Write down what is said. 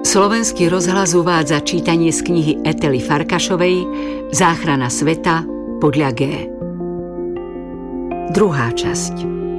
Slovenský rozhlas uvádza čítanie z knihy Etely Farkašovej Záchrana sveta podľa G. Druhá časť.